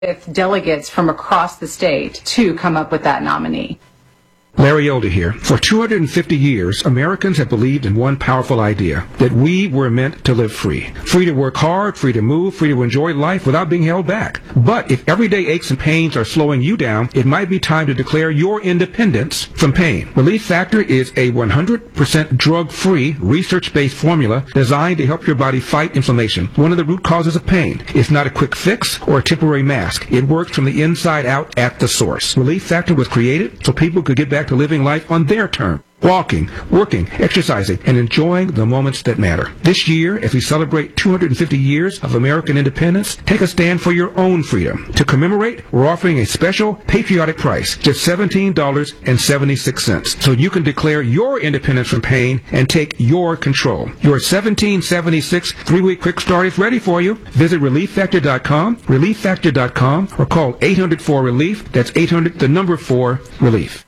with delegates from across the state to come up with that nominee. Larry Elder here. For 250 years, Americans have believed in one powerful idea, that we were meant to live free. Free to work hard, free to move, free to enjoy life without being held back. But if everyday aches and pains are slowing you down, it might be time to declare your independence from pain. Relief Factor is a 100% drug-free, research-based formula designed to help your body fight inflammation, one of the root causes of pain. It's not a quick fix or a temporary mask. It works from the inside out at the source. Relief Factor was created so people could get back to living life on their terms. Walking, working, exercising, and enjoying the moments that matter. This year, as we celebrate 250 years of American independence, take a stand for your own freedom. To commemorate, we're offering a special patriotic price, just $17.76, so you can declare your independence from pain and take your control. Your $17.76 3-week quick start is ready for you. Visit ReliefFactor.com, ReliefFactor.com, or call 800-4-RELIEF. That's 800-4-RELIEF.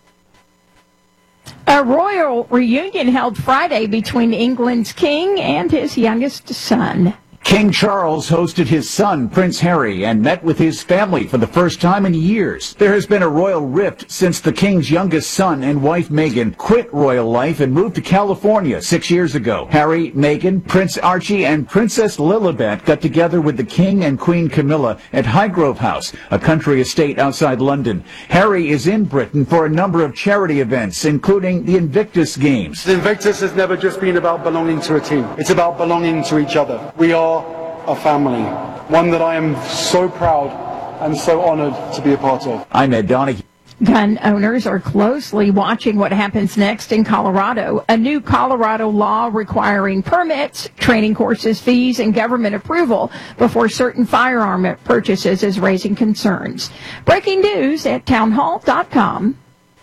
A royal reunion held Friday between England's king and his youngest son. King Charles hosted his son, Prince Harry, and met with his family for the first time in years. There has been a royal rift since the king's youngest son and wife, Meghan, quit royal life and moved to California 6 years ago. Harry, Meghan, Prince Archie, and Princess Lilibet got together with the king and Queen Camilla at Highgrove House, a country estate outside London. Harry is in Britain for a number of charity events, including the Invictus Games. The Invictus has never just been about belonging to a team. It's about belonging to each other. We are a family, one that I am so proud and so honored to be a part of. I'm Ed Donahue. Gun owners are closely watching what happens next in Colorado. A new Colorado law requiring permits, training courses, fees, and government approval before certain firearm purchases is raising concerns. Breaking news at townhall.com.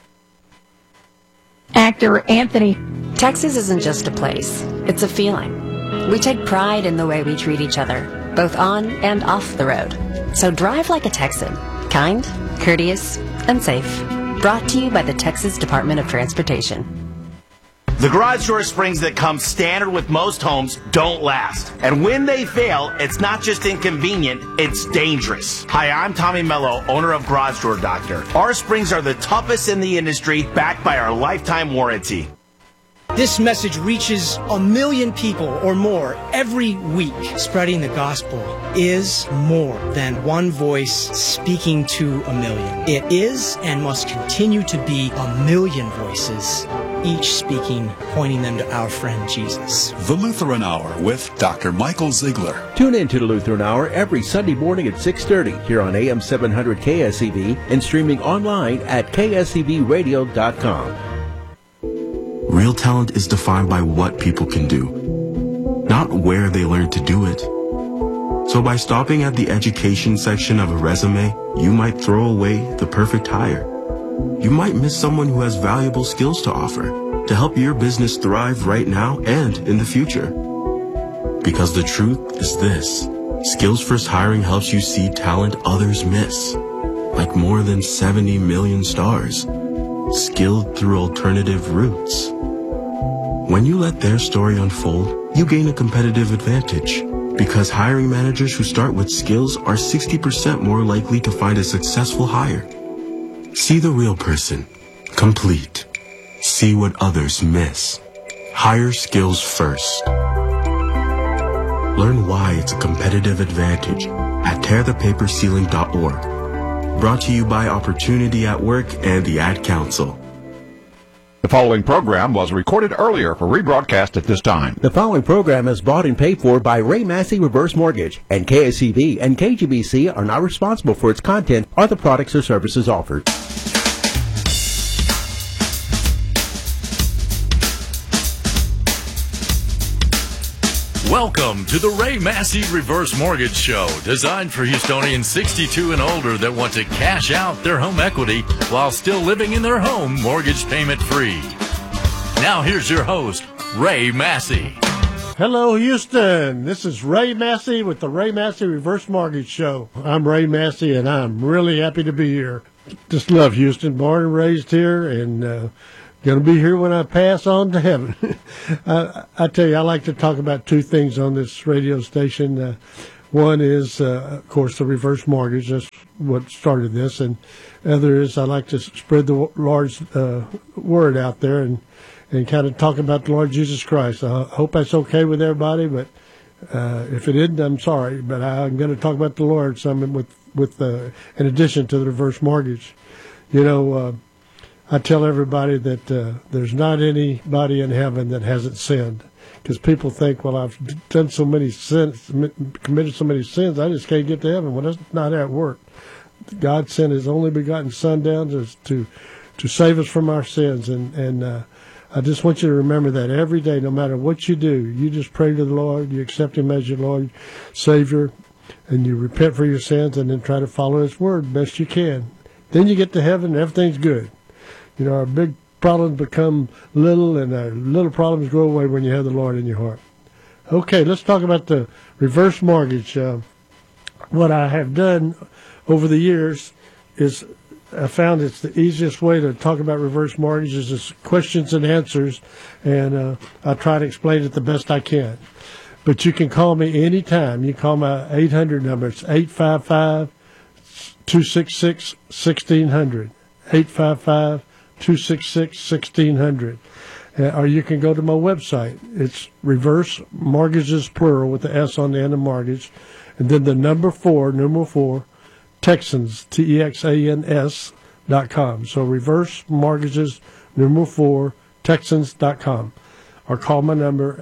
Actor Anthony. Texas isn't just a place, it's a feeling. We take pride in the way we treat each other, both on and off the road. So drive like a Texan, kind, courteous, and safe. Brought to you by the Texas Department of Transportation. The garage door springs that come standard with most homes don't last. And when they fail, it's not just inconvenient, it's dangerous. Hi, I'm Tommy Mello, owner of Garage Door Doctor. Our springs are the toughest in the industry, backed by our lifetime warranty. This message reaches 1 million people or more every week. Spreading the gospel is more than one voice speaking to 1 million. It is and must continue to be 1 million voices, each speaking, pointing them to our friend Jesus. The Lutheran Hour with Dr. Michael Ziegler. Tune in to the Lutheran Hour every Sunday morning at 6:30 here on AM 700 KSEV and streaming online at ksevradio.com. Real talent is defined by what people can do, not where they learn to do it. So by stopping at the education section of a resume, you might throw away the perfect hire. You might miss someone who has valuable skills to offer to help your business thrive right now and in the future. Because the truth is this: Skills First Hiring helps you see talent others miss, like more than 70 million stars, skilled through alternative routes. When you let their story unfold, you gain a competitive advantage, because hiring managers who start with skills are 60% more likely to find a successful hire. See the real person, complete. See what others miss. Hire skills first. Learn why it's a competitive advantage at tearthepaperceiling.org. Brought to you by Opportunity at Work and the Ad Council. The following program was recorded earlier for rebroadcast at this time. The following program is bought and paid for by Ray Massey Reverse Mortgage, and KSEV and KGBC are not responsible for its content or the products or services offered. Welcome to the Ray Massey Reverse Mortgage Show, designed for Houstonians 62 and older that want to cash out their home equity while still living in their home mortgage payment free. Now here's your host, Ray Massey. Hello, Houston. This is Ray Massey with the Ray Massey Reverse Mortgage Show. I'm Ray Massey, and I'm really happy to be here. Just love Houston, born and raised here, and going to be here when I pass on to heaven. I tell you, I like to talk about two things on this radio station. One is, of course, the reverse mortgage. That's what started this. And other is I like to spread the Lord's word out there and kind of talk about the Lord Jesus Christ. I hope that's okay with everybody, but if it isn't, I'm sorry. But I'm going to talk about the Lord some with in addition to the reverse mortgage. You know, I tell everybody that there's not anybody in heaven that hasn't sinned. Because people think, well, I've done so many sins, committed so many sins, I just can't get to heaven. Well, that's not how it worked. God sent His only begotten Son down to save us from our sins, and I just want you to remember that every day, no matter what you do, you just pray to the Lord, you accept Him as your Lord, Savior, and you repent for your sins, and then try to follow His word best you can. Then you get to heaven, and everything's good. You know, our big problems become little, and our little problems go away when you have the Lord in your heart. Okay, let's talk about the reverse mortgage. What I have done over the years is I found it's the easiest way to talk about reverse mortgages is questions and answers, and I try to explain it the best I can. But you can call me anytime. You call my 800 number. It's 855-266-1600. 855-266-1600. Or you can go to my website. It's Reverse Mortgages, plural, with the S on the end of mortgage. And then the numeral 4, Texans, TEXANS.com. So Reverse Mortgages, numeral 4, Texans.com. Or call my number,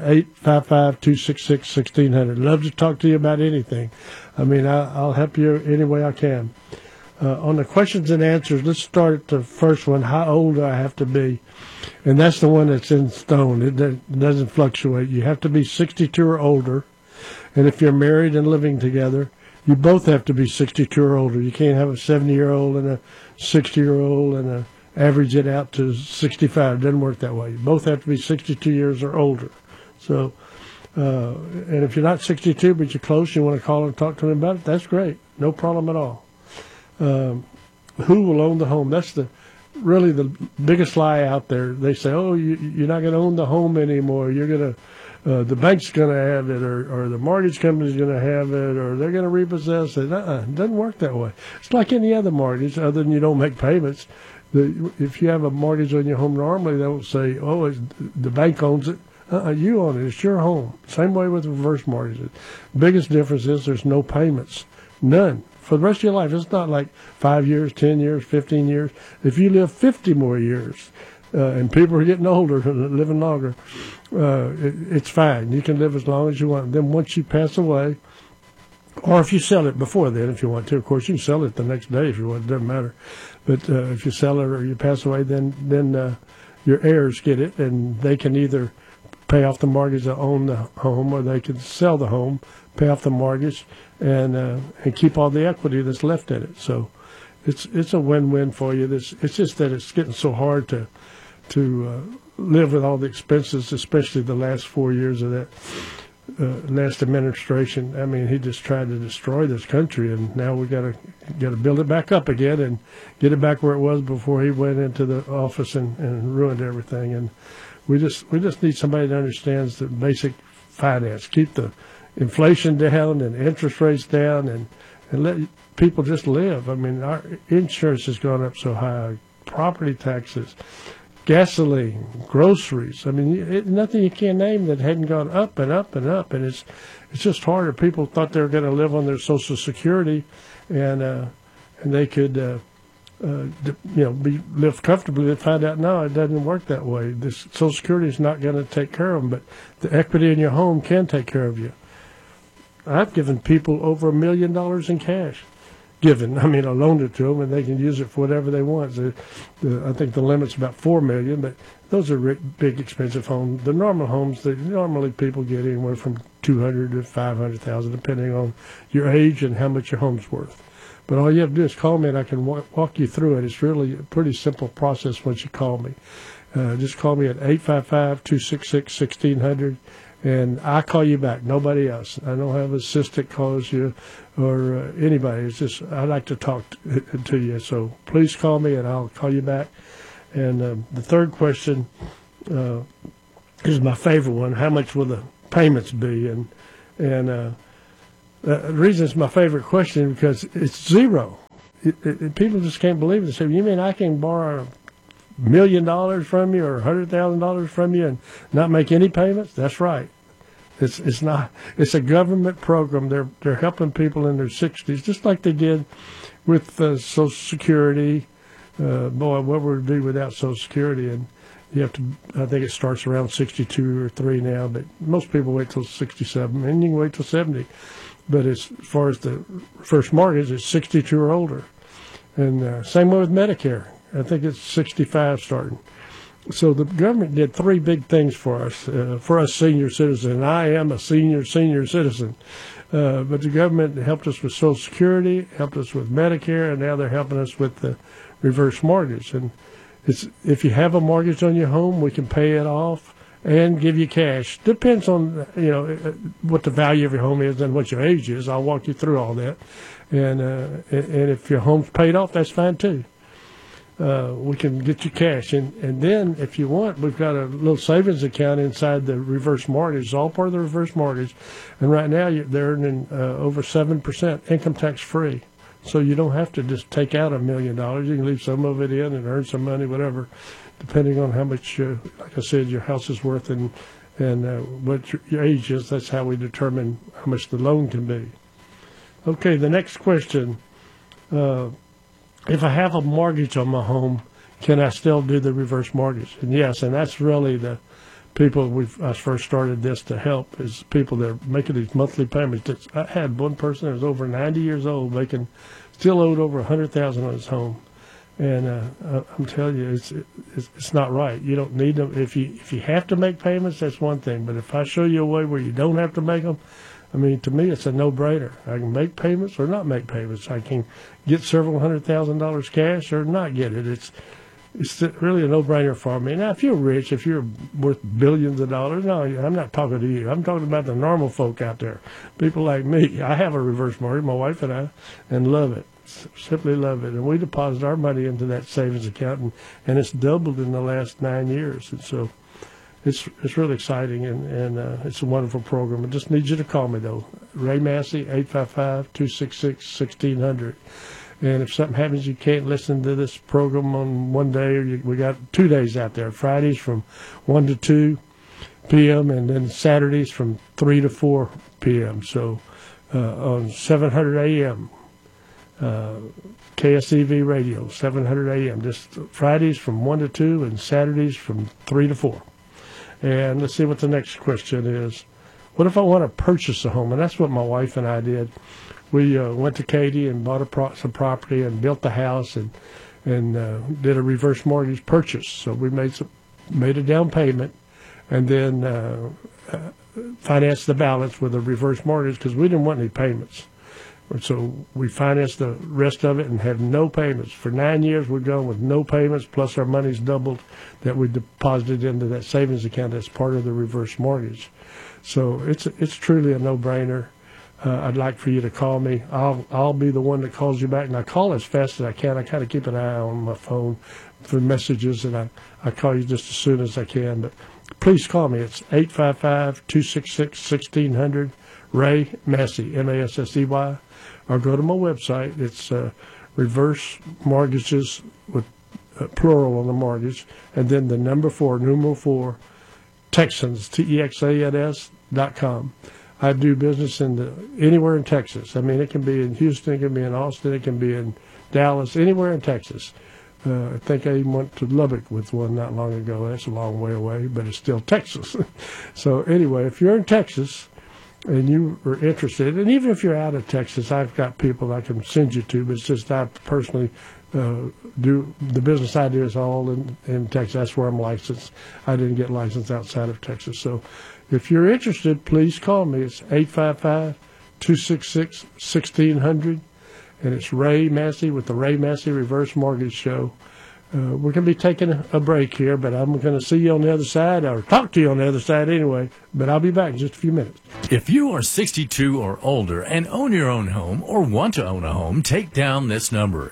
855-266-1600. Love to talk to you about anything. I mean, I'll help you any way I can. On the questions and answers, let's start at the first one. How old do I have to be? And that's the one that's in stone. It doesn't fluctuate. You have to be 62 or older. And if you're married and living together, you both have to be 62 or older. You can't have a 70-year-old and a 60-year-old and average it out to 65. It doesn't work that way. You both have to be 62 years or older. So, and if you're not 62 but you're close, you want to call and talk to me about it, that's great. No problem at all. Who will own the home? That's really the biggest lie out there. They say, oh, you're not going to own the home anymore. You're going to, the bank's going to have it, or the mortgage company's going to have it, or they're going to repossess it. It doesn't work that way. It's like any other mortgage, other than you don't make payments. If you have a mortgage on your home normally, they'll say, oh, the bank owns it. You own it. It's your home. Same way with reverse mortgages. Biggest difference is there's no payments. None. For the rest of your life. It's not like 5 years, 10 years, 15 years. If you live 50 more years, and people are getting older and living longer, it's fine. You can live as long as you want. Then once you pass away, or if you sell it before then, if you want to. Of course, you can sell it the next day if you want. It doesn't matter. But if you sell it or you pass away, then your heirs get it, and they can either pay off the mortgage to own the home, or they can sell the home, pay off the mortgage, and keep all the equity that's left in it. So it's a win-win for you. It's just that it's getting so hard to live with all the expenses, especially the last 4 years of that last administration. I mean, he just tried to destroy this country, and now we got to build it back up again and get it back where it was before he went into the office and ruined everything. And we just need somebody that understands the basic finance, keep the inflation down and interest rates down, and let people just live. I mean, our insurance has gone up so high, property taxes, gasoline, groceries. I mean, nothing you can't name that hadn't gone up and up and up. And it's just harder. People thought they were going to live on their Social Security, and they could live comfortably. They find out, no, it doesn't work that way. This Social Security is not going to take care of them, but the equity in your home can take care of you. I've given people over $1 million in cash. I loaned it to them, and they can use it for whatever they want. I think the limit's about $4 million, but those are big, expensive homes. The normal homes, normally people get anywhere from $200,000 to $500,000, depending on your age and how much your home's worth. But all you have to do is call me, and I can walk you through it. It's really a pretty simple process once you call me. Just call me at 855-266-1600. And I call you back, nobody else. I don't have an assistant calls you or anybody. It's just I like to talk to you. So please call me, and I'll call you back. And the third question is my favorite one. How much will the payments be? And The reason it's my favorite question because it's zero. People just can't believe it. They say, "You mean I can borrow $1 million from you or $100,000 from you and not make any payments?" That's right. It's not. It's a government program. They're helping people in their 60s, just like they did with Social Security. Boy, what would we do without Social Security? And you have to. I think it starts around 62 or 3 now, but most people wait till 67, and you can wait till 70. But as far as the first mortgage, it's 62 or older, and same way with Medicare. I think it's 65 starting. So the government did 3 big things for us senior citizens. And I am a senior citizen. But the government helped us with Social Security, helped us with Medicare, and now they're helping us with the reverse mortgage. And if you have a mortgage on your home, we can pay it off and give you cash. Depends on, what the value of your home is and what your age is. I'll walk you through all that. And if your home's paid off, that's fine too. We can get you cash. And then, if you want, we've got a little savings account inside the reverse mortgage. It's all part of the reverse mortgage. And right now, they're earning over 7% income tax free. So you don't have to just take out $1 million. You can leave some of it in and earn some money, whatever, depending on how much, like I said, your house is worth and what your age is. That's how we determine how much the loan can be. Okay, the next question. If I have a mortgage on my home, can I still do the reverse mortgage? And yes, and that's really the people I first started this to help is people that are making these monthly payments. I had one person that was over 90 years old still owed over $100,000 on his home. And I'm telling you, it's not right. You don't need them. If you have to make payments, that's one thing. But if I show you a way where you don't have to make them, I mean, to me, it's a no-brainer. I can make payments or not make payments. I can get several $100,000 cash or not get it. It's really a no-brainer for me. Now, if you're rich, if you're worth billions of dollars, no, I'm not talking to you. I'm talking about the normal folk out there, people like me. I have a reverse mortgage, my wife and I, and love it. Simply love it. And we deposit our money into that savings account, and it's doubled in the last 9 years. And so it's really exciting, and it's a wonderful program. I just need you to call me, though. Ray Massey, 855-266-1600. And if something happens, you can't listen to this program on one day, we got 2 days out there, Fridays from 1 to 2 p.m., and then Saturdays from 3 to 4 p.m. So on 700 a.m., KSEV Radio, 700 a.m., just Fridays from 1 to 2 and Saturdays from 3 to 4. And let's see what the next question is. What if I want to purchase a home? And that's what my wife and I did. We went to Katy and bought some property and built the house and did a reverse mortgage purchase. So we made a down payment and then financed the balance with a reverse mortgage because we didn't want any payments. So we financed the rest of it and had no payments. For 9 years, we've gone with no payments, plus our money's doubled that we deposited into that savings account that's part of the reverse mortgage. So it's truly a no-brainer. I'd like for you to call me. I'll be the one that calls you back, and I call as fast as I can. I kind of keep an eye on my phone for messages, and I call you just as soon as I can. But please call me. It's 855-266-1600, Ray Massey, M-A-S-S-E-Y. Or go to my website. It's reverse mortgages with plural on the mortgage, and then the numeral 4, Texans, TEXANS.com. I do business anywhere in Texas. I mean, it can be in Houston, it can be in Austin, it can be in Dallas, anywhere in Texas. I think I even went to Lubbock with one not long ago. That's a long way away, but it's still Texas. So anyway, if you're in Texas and you are interested, and even if you're out of Texas, I've got people I can send you to, but it's just I personally do the business I do is all in Texas. That's where I'm licensed. I didn't get licensed outside of Texas. So if you're interested, please call me. It's 855-266-1600, and it's Ray Massey with the Ray Massey Reverse Mortgage Show. We're going to be taking a break here, but I'm going to see you on the other side, or talk to you on the other side anyway, but I'll be back in just a few minutes. If you are 62 or older and own your own home or want to own a home, take down this number,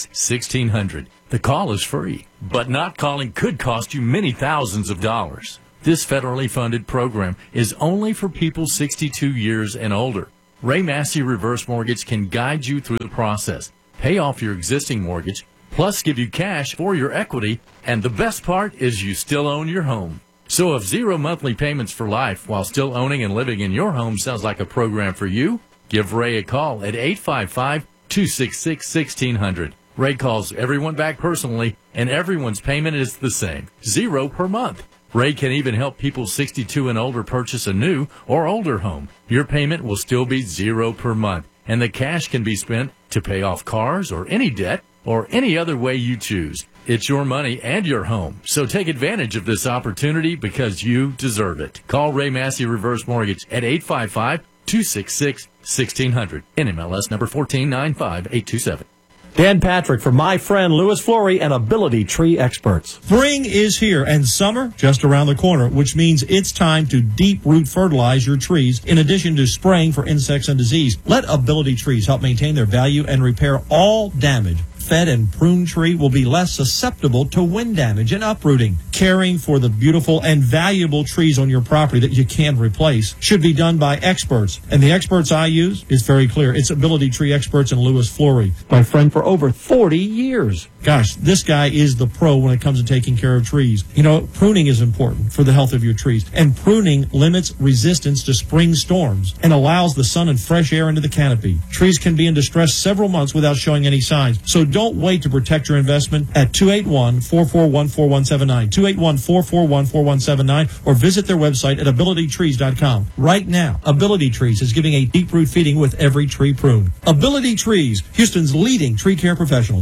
855-266-1600. The call is free, but not calling could cost you many thousands of dollars. This federally funded program is only for people 62 years and older. Ray Massey Reverse Mortgage can guide you through the process, pay off your existing mortgage, plus give you cash for your equity, and the best part is you still own your home. So if 0 monthly payments for life while still owning and living in your home sounds like a program for you, give Ray a call at 855-266-1600. Ray calls everyone back personally, and everyone's payment is the same, 0 per month. Ray can even help people 62 and older purchase a new or older home. Your payment will still be 0 per month, and the cash can be spent to pay off cars or any debt or any other way you choose. It's your money and your home, so take advantage of this opportunity because you deserve it. Call Ray Massey Reverse Mortgage at 855-266-1600. NMLS number 1495827. Dan Patrick for my friend Louis Flory and Ability Tree Experts. Spring is here and summer just around the corner, which means it's time to deep root fertilize your trees in addition to spraying for insects and disease. Let Ability Trees help maintain their value and repair all damage. Fed and pruned tree will be less susceptible to wind damage and uprooting. Caring for the beautiful and valuable trees on your property that you can't replace should be done by experts. And the experts I use is very clear. It's Ability Tree Experts and Louis Flory, my friend for over 40 years. Gosh, this guy is the pro when it comes to taking care of trees. You know, pruning is important for the health of your trees. And pruning limits resistance to spring storms and allows the sun and fresh air into the canopy. Trees can be in distress several months without showing any signs. So don't wait to protect your investment at 281-441-4179, 281-441-4179, or visit their website at abilitytrees.com. Right now, Ability Trees is giving a deep root feeding with every tree prune. Ability Trees, Houston's leading tree care professional.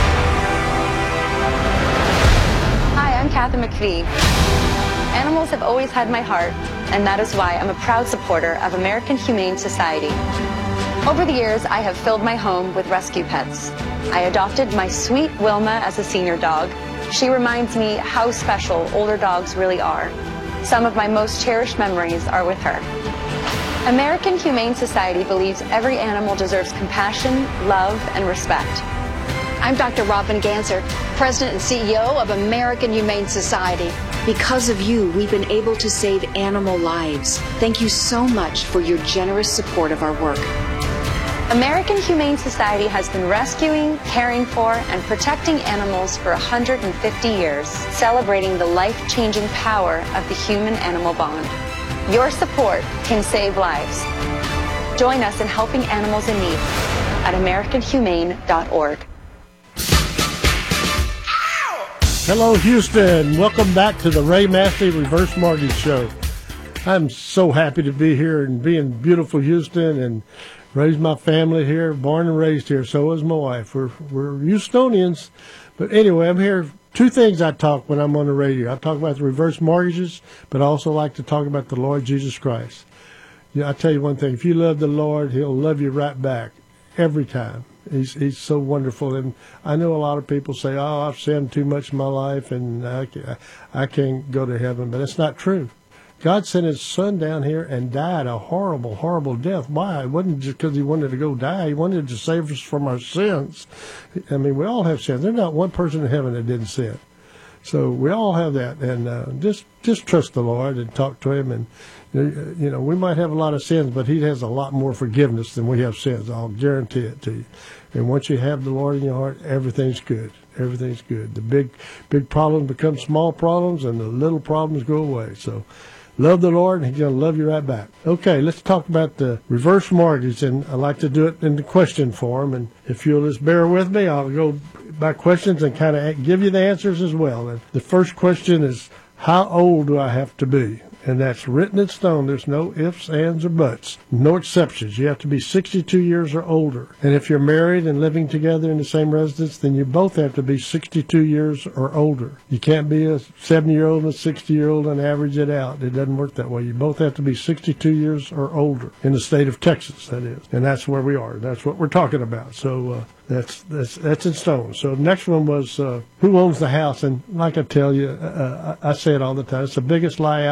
Hi, I'm Kathy McPhee. Animals have always had my heart, and that is why I'm a proud supporter of American Humane Society. Over the years, I have filled my home with rescue pets. I adopted my sweet Wilma as a senior dog. She reminds me how special older dogs really are. Some of my most cherished memories are with her. American Humane Society believes every animal deserves compassion, love, and respect. I'm Dr. Robin Ganser, President and CEO of American Humane Society. Because of you, we've been able to save animal lives. Thank you so much for your generous support of our work. American Humane Society has been rescuing, caring for, and protecting animals for 150 years, celebrating the life-changing power of the human-animal bond. Your support can save lives. Join us in helping animals in need at AmericanHumane.org. Hello, Houston. Welcome back to the Ray Massey Reverse Mortgage Show. I'm so happy to be here and be in beautiful Houston and raised my family here, born and raised here. So is my wife. We're Houstonians. But anyway, I'm here. Two things I talk when I'm on the radio. I talk about the reverse mortgages, but I also like to talk about the Lord Jesus Christ. Yeah, I tell you one thing. If you love the Lord, He'll love you right back every time. He's so wonderful. And I know a lot of people say, oh, I've sinned too much in my life and I can't go to heaven. But it's not true. God sent His Son down here and died a horrible, horrible death. Why? It wasn't just because He wanted to go die. He wanted to save us from our sins. I mean, we all have sins. There's not one person in heaven that didn't sin. So we all have that. And just trust the Lord and talk to Him. And, you know, we might have a lot of sins, but He has a lot more forgiveness than we have sins. I'll guarantee it to you. And once you have the Lord in your heart, everything's good. Everything's good. The big problems become small problems, and the little problems go away. So love the Lord, and He's going to love you right back. Okay, let's talk about the reverse mortgage, and I like to do it in the question form. And if you'll just bear with me, I'll go by questions and kind of give you the answers as well. And the first question is, how old do I have to be? And that's written in stone. There's no ifs, ands, or buts. No exceptions. You have to be 62 years or older. And if you're married and living together in the same residence, then you both have to be 62 years or older. You can't be a 70-year-old and a 60-year-old and average it out. It doesn't work that way. You both have to be 62 years or older in the state of Texas, that is. And that's where we are. That's what we're talking about. So that's in stone. So the next one was who owns the house? And like I tell you, I say it all the time. It's the biggest lie out there about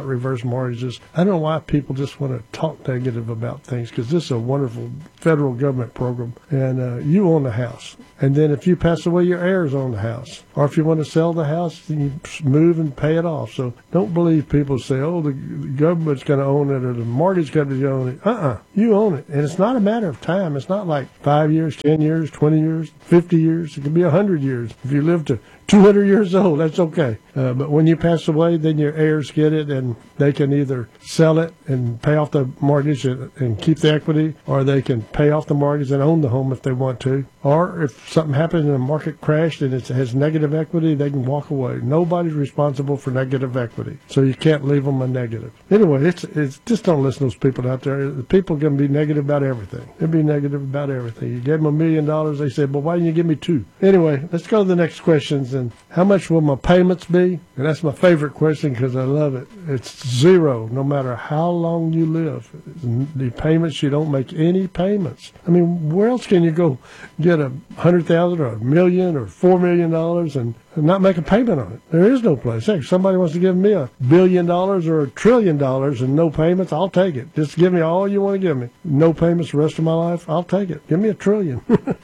about reverse mortgages. I don't know why people just want to talk negative about things, because this is a wonderful federal government program, and you own the house. And then if you pass away, your heirs own the house. Or if you want to sell the house, then you move and pay it off. So don't believe people say, oh, the government's going to own it or the mortgage company's going to own it. You own it. And it's not a matter of time. It's not like 5 years, 10 years, 20 years, 50 years. It could be 100 years. If you live to 200 years old, that's okay. But when you pass away, then your heirs get it, and they can either sell it and pay off the mortgage and keep the equity, or they can pay off the mortgage and own the home if they want to. Or if something happens and the market crashed and it has negative equity, they can walk away. Nobody's responsible for negative equity, so you can't leave them a negative. Anyway, it's just don't listen to those people out there. The people are going to be negative about everything. They'll be negative about everything. You gave them $1 million, they said, well, why didn't you give me $2 million? Anyway, let's go to the next questions. And how much will my payments be? And that's my favorite question because I love it. It's zero, no matter how long you live. The payments, you don't make any payments. I mean, where else can you go get $100,000 or $1 million or $4 million and not make a payment on it? There is no place. Heck, if somebody wants to give me $1 billion or $1 trillion and no payments, I'll take it. Just give me all you want to give me. No payments the rest of my life, I'll take it. Give me $1 trillion.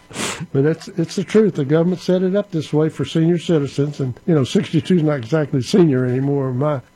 But it's the truth. The government set it up this way for senior citizens, and 62 is not exactly senior anymore.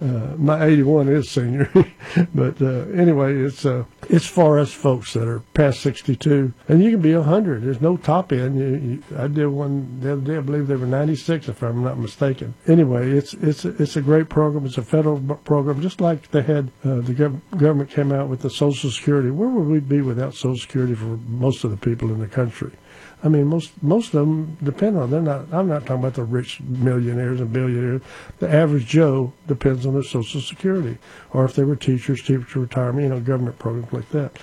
My 81 is senior. But anyway, it's for us folks that are past 62, and you can be 100. There's no top end. I did one the other day. I believe they were 96, if I'm not mistaken. Anyway, it's a great program. It's a federal program, just like they had the government came out with the Social Security. Where would we be without Social Security for most of the people in the country? I mean, most of them depend on it. I'm not talking about the rich millionaires and billionaires. The average Joe depends on their Social Security, or if they were teachers, teacher retirement, government programs like that.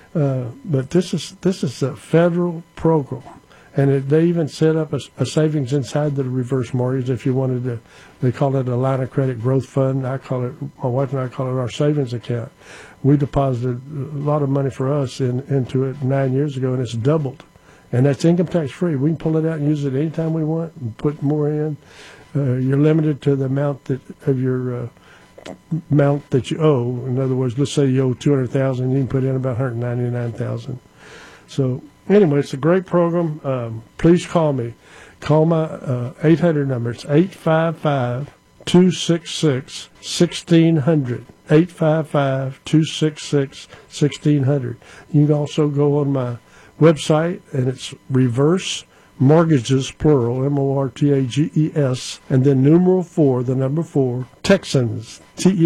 But this is a federal program, and they even set up a savings inside the reverse mortgage if you wanted to. They call it a line of credit growth fund. My wife and I call it our savings account. We deposited a lot of money for us into it 9 years ago, and it's doubled. And that's income tax free. We can pull it out and use it anytime we want and put more in. You're limited to the amount amount that you owe. In other words, let's say you owe $200,000, you can put in about $199,000. So anyway, it's a great program. Please call me. Call my 800 number. It's 855-266-1600. 855-266-1600. You can also go on my website, and it's Reverse Mortgages, plural, MORTAGES, and then numeral 4, the number 4, Texans,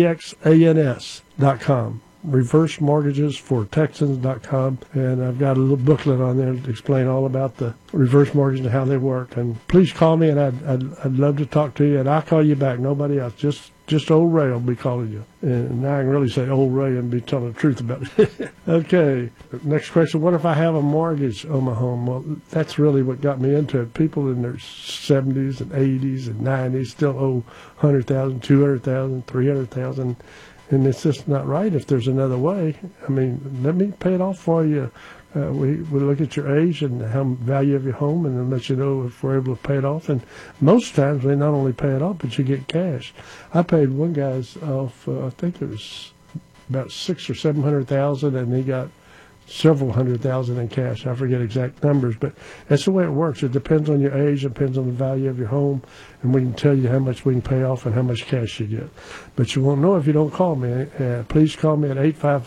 TEXANS.com. Reverse Mortgages for Texans.com, and I've got a little booklet on there to explain all about the reverse mortgage and how they work. And please call me, and I'd love to talk to you, and I'll call you back. Nobody else, just old Ray will be calling you. And now I can really say old Ray and be telling the truth about it. Okay, next question. What if I have a mortgage on my home? Well, that's really what got me into it. People in their 70s and 80s and 90s still owe $100,000, $200,000, $300,000. And it's just not right if there's another way. I mean, let me pay it off for you. We look at your age and how value of your home, and then let you know if we're able to pay it off. And most times they not only pay it off, but you get cash. I paid one guy's off. I think it was about $600,000 or $700,000, and he got several $100,000 in cash. I forget exact numbers, but that's the way it works. It depends on your age, it depends on the value of your home, and we can tell you how much we can pay off and how much cash you get. But you won't know if you don't call me. Please call me at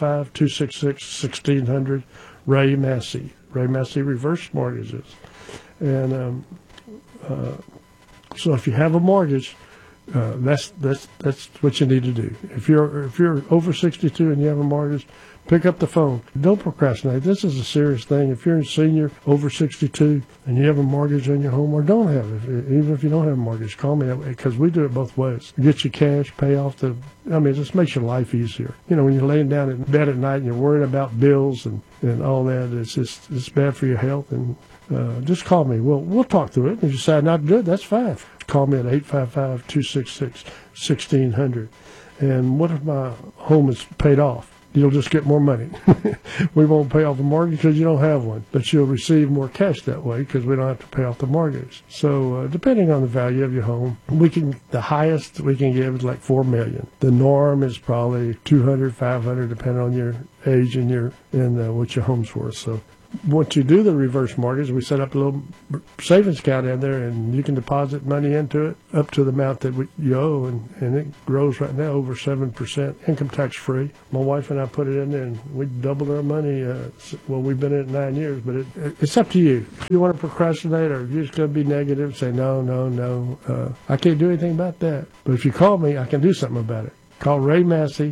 855-266-1600. Ray Massey Reverse Mortgages. And so if you have a mortgage, that's what you need to do. If you're over 62 and you have a mortgage, pick up the phone. Don't procrastinate. This is a serious thing. If you're a senior over 62 and you have a mortgage on your home, or don't have it, even if you don't have a mortgage, call me, because we do it both ways. Get you cash, pay off it just makes your life easier. When you're laying down in bed at night and you're worried about bills and all that, it's bad for your health. And just call me. We'll talk through it. If you decide not to do it, that's fine. Call me at 855-266-1600. And what if my home is paid off? you'll just get more money. We won't pay off the mortgage because you don't have one, but you'll receive more cash that way because we don't have to pay off the mortgage. So depending on the value of your home, the highest we can give is like $4 million. The norm is probably $200, $500, depending on your age and what your home's worth. So once you do the reverse mortgage, we set up a little savings account in there, and you can deposit money into it up to the amount that you owe, and it grows right now over 7%, income tax free. My wife and I put it in there, and we doubled our money. We've been in it 9 years, but it's up to you. If you want to procrastinate or if you're just going to be negative, say no. I can't do anything about that. But if you call me, I can do something about it. Call Ray Massey,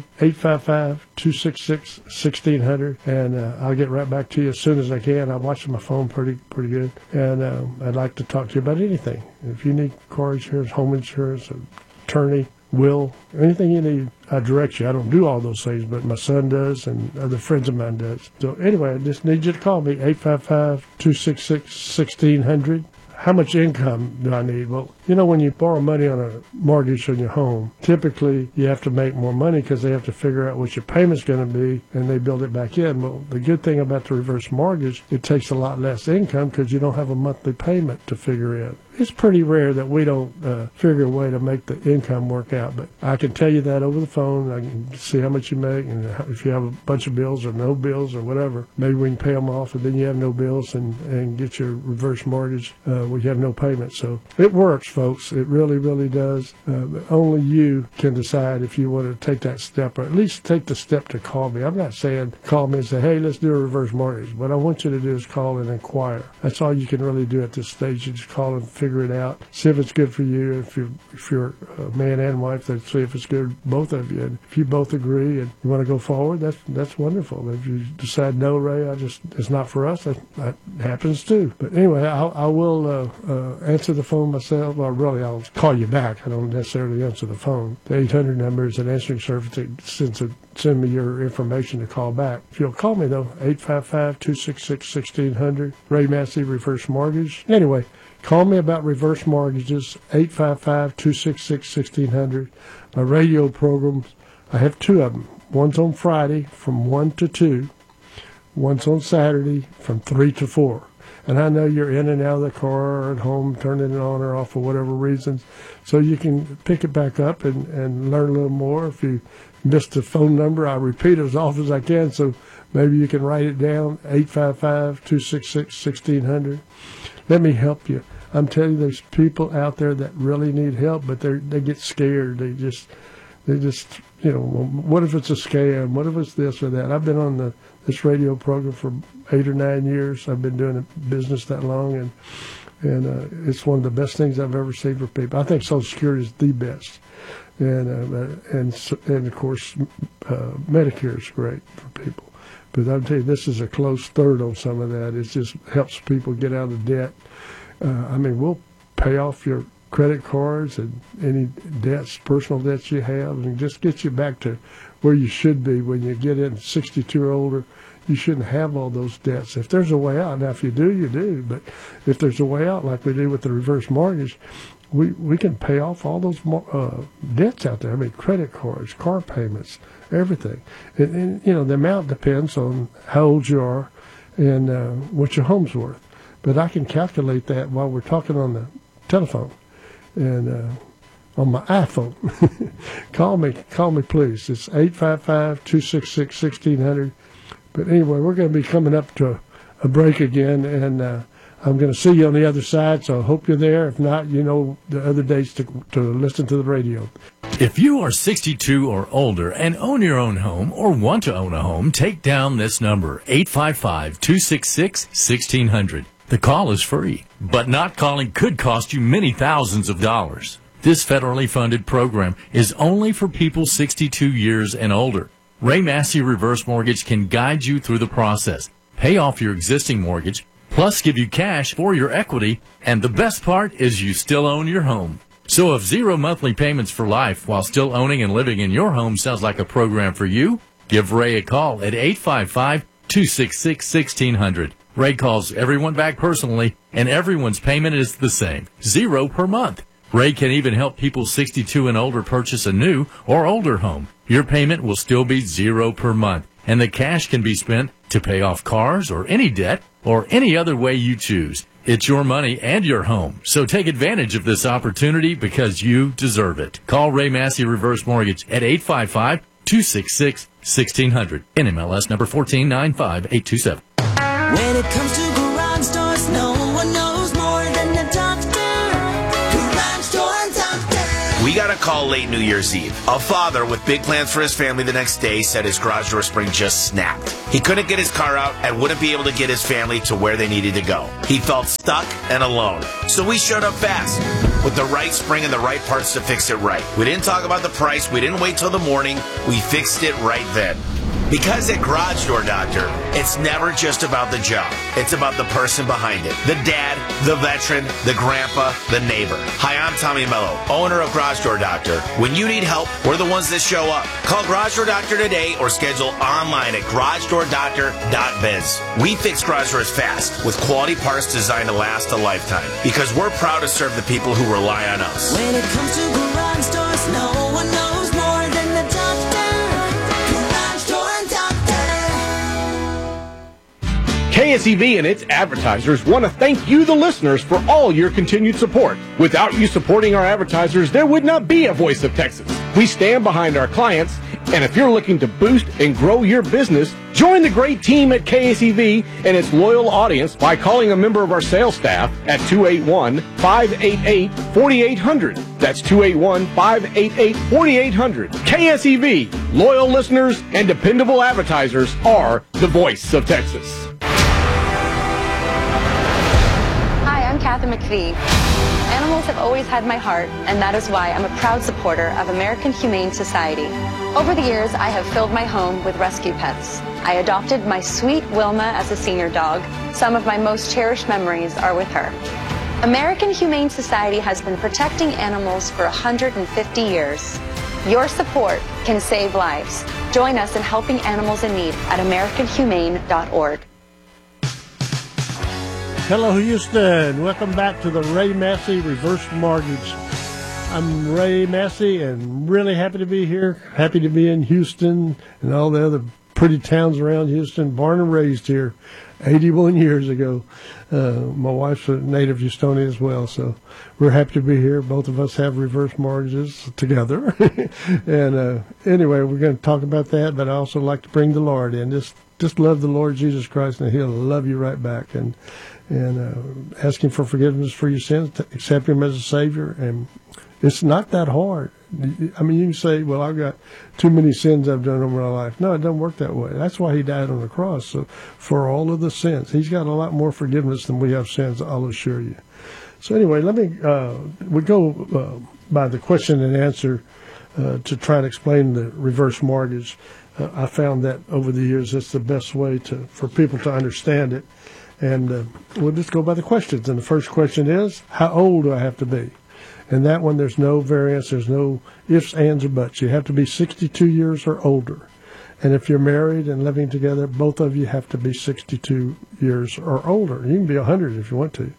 855-266-1600, and I'll get right back to you as soon as I can. I'm watching my phone pretty good, and I'd like to talk to you about anything. If you need car insurance, home insurance, attorney, will, anything you need, I direct you. I don't do all those things, but my son does, and other friends of mine does. So anyway, I just need you to call me, 855-266-1600. How much income do I need? Well, when you borrow money on a mortgage on your home, typically you have to make more money because they have to figure out what your payment's going to be, and they build it back in. Well, the good thing about the reverse mortgage, it takes a lot less income because you don't have a monthly payment to figure in. It's pretty rare that we don't figure a way to make the income work out, but I can tell you that over the phone. I can see how much you make, and if you have a bunch of bills or no bills or whatever, maybe we can pay them off, and then you have no bills and get your reverse mortgage where you have no payment. So it works, folks. It really, really does. Only you can decide if you want to take that step, or at least take the step to call me. I'm not saying call me and say, hey, let's do a reverse mortgage. What I want you to do is call and inquire. That's all you can really do at this stage. You just call and figure it out, see if it's good for you. If you're a man and wife, then see if it's good for both of you. And if you both agree and you want to go forward, that's wonderful. If you decide no, Ray, it's not for us, that happens too. But anyway, I will answer the phone myself. Well, really, I'll call you back. I don't necessarily answer the phone. The 800 number is an answering service that send me your information to call back. If you'll call me, though, 855-266-1600, Ray Massey, Reverse Mortgage. Anyway, call me about reverse mortgages, 855-266-1600. My radio programs, I have two of them. One's on Friday from 1 to 2. One's on Saturday from 3 to 4. And I know you're in and out of the car or at home, turning it on or off for whatever reasons. So you can pick it back up and learn a little more. If you missed the phone number, I repeat it as often as I can, so maybe you can write it down, 855-266-1600. Let me help you. I'm telling you, there's people out there that really need help, but they get scared. They just, what if it's a scam? What if it's this or that? I've been on this radio program for 8 or 9 years. I've been doing a business that long, and it's one of the best things I've ever seen for people. I think Social Security is the best, and of course Medicare is great for people. But I'll tell you, this is a close third on some of that. It just helps people get out of debt. We'll pay off your credit cards and any debts, personal debts you have, and just get you back to where you should be when you get in 62 or older. You shouldn't have all those debts. If there's a way out, now if you do, you do. But if there's a way out, like we do with the reverse mortgage, we can pay off all those debts out there. Credit cards, car payments, everything. And the amount depends on how old you are and what your home's worth. But I can calculate that while we're talking on the telephone and on my iPhone. Call me please. It's 855-266-1600. But anyway, we're going to be coming up to a break again, and I'm going to see you on the other side, so I hope you're there. If not, the other days to listen to the radio. If you are 62 or older and own your own home or want to own a home, take down this number, 855-266-1600. The call is free, but not calling could cost you many thousands of dollars. This federally funded program is only for people 62 years and older. Ray Massey Reverse Mortgage can guide you through the process, pay off your existing mortgage, plus give you cash for your equity, and the best part is you still own your home. So if 0 monthly payments for life while still owning and living in your home sounds like a program for you, give Ray a call at 855-266-1600. Ray calls everyone back personally, and everyone's payment is the same, 0 per month. Ray can even help people 62 and older purchase a new or older home. Your payment will still be $0 per month, and the cash can be spent to pay off cars or any debt or any other way you choose. It's your money and your home, so take advantage of this opportunity because you deserve it. Call Ray Massey Reverse Mortgage at 855-266-1600. NMLS number 1495827. When it comes to garage doors, no one knows more than the doctor. Garage Door Doctor. We got a call late New Year's Eve. A father with big plans for his family the next day said his garage door spring just snapped. He couldn't get his car out and wouldn't be able to get his family to where they needed to go. He felt stuck and alone. So we showed up fast with the right spring and the right parts to fix it right. We didn't talk about the price. We didn't wait till the morning. We fixed it right then. Because at Garage Door Doctor, it's never just about the job. It's about the person behind it. The dad, the veteran, the grandpa, the neighbor. Hi, I'm Tommy Mello, owner of Garage Door Doctor. When you need help, we're the ones that show up. Call Garage Door Doctor today or schedule online at garagedoordoctor.biz. We fix garage doors fast with quality parts designed to last a lifetime because we're proud to serve the people who rely on us. When it comes to garage doors, no one knows more than the doctor. KSEV and its advertisers want to thank you, the listeners, for all your continued support. Without you supporting our advertisers, there would not be a Voice of Texas. We stand behind our clients, and if you're looking to boost and grow your business, join the great team at KSEV and its loyal audience by calling a member of our sales staff at 281-588-4800. That's 281-588-4800. KSEV, loyal listeners and dependable advertisers are the Voice of Texas. I'm Kathy McPhee. Animals have always had my heart, and that is why I'm a proud supporter of American Humane Society. Over the years, I have filled my home with rescue pets. I adopted my sweet Wilma as a senior dog. Some of my most cherished memories are with her. American Humane Society has been protecting animals for 150 years. Your support can save lives. Join us in helping animals in need at AmericanHumane.org. Hello, Houston. Welcome back to the Ray Massey Reverse Mortgage. I'm Ray Massey and really happy to be here. Happy to be in Houston and all the other pretty towns around Houston. Born and raised here 81 years ago. My wife's a native Houstonian as well, so we're happy to be here. Both of us have reverse mortgages together. And anyway, we're going to talk about that, but I also like to bring the Lord in. Just love the Lord Jesus Christ, and He'll love you right back. And ask Him for forgiveness for your sins, accept Him as a Savior, and it's not that hard. I mean, you can say, well, I've got too many sins I've done over my life. No, it doesn't work that way. That's why He died on the cross, so for all of the sins. He's got a lot more forgiveness than we have sins, I'll assure you. So anyway, we go by the question and answer to try and explain the reverse mortgage. I found that over the years it's the best way for people to understand it. And we'll just go by the questions. And the first question is, how old do I have to be? And that one, there's no variance. There's no ifs, ands, or buts. You have to be 62 years or older. And if you're married and living together, both of you have to be 62 years or older. You can be 100 if you want to.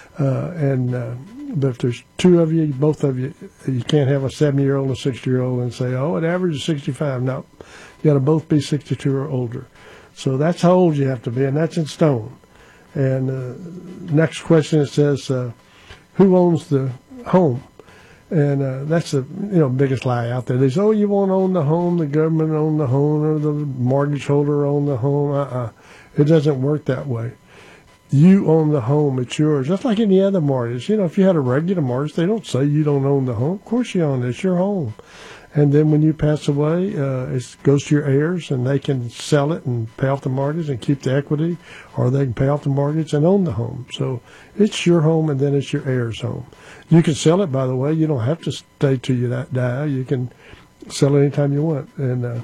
But if there's two of you, both of you, you can't have a 70-year-old and a 60-year-old and say, oh, it averages 65. No, you got to both be 62 or older. So that's how old you have to be, and that's in stone. And next question, it says, who owns the home? And that's the biggest lie out there. They say, oh, you won't own the home, the government own the home, or the mortgage holder own the home. It doesn't work that way. You own the home. It's yours. Just like any other mortgage. If you had a regular mortgage, they don't say you don't own the home. Of course you own it. It's your home. And then when you pass away, it goes to your heirs, and they can sell it and pay off the mortgage and keep the equity, or they can pay off the mortgage and own the home. So it's your home, and then it's your heirs' home. You can sell it, by the way. You don't have to stay till you die. You can sell it anytime you want. And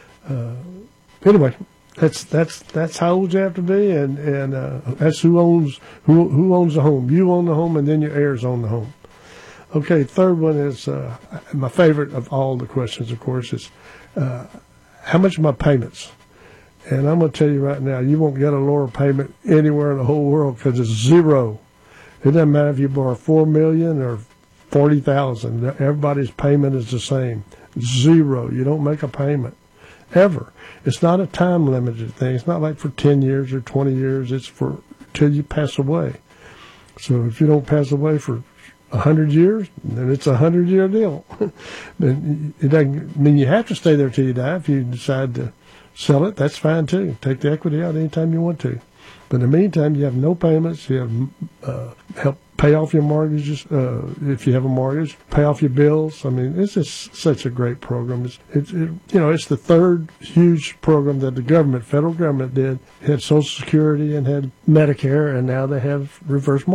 anyway, that's how old you have to be, and that's who owns the home. You own the home, and then your heirs own the home. Okay, third one is my favorite of all the questions, of course, is how much are my payments? And I'm going to tell you right now, you won't get a lower payment anywhere in the whole world because it's zero. It doesn't matter if you borrow $4 million or $40,000. Everybody's payment is the same. 0. You don't make a payment ever. It's not a time limited thing. It's not like for 10 years or 20 years. It's for till you pass away. So if you don't pass away for 100 years, then it's a 100-year deal. It doesn't mean you have to stay there till you die. If you decide to sell it, that's fine too. Take the equity out anytime you want to. But in the meantime, you have no payments. You have help pay off your mortgages if you have a mortgage. Pay off your bills. I mean, it's just such a great program. It's the third huge program that the government, federal government, did. It had Social Security and had Medicare, and now they have reverse mortgage.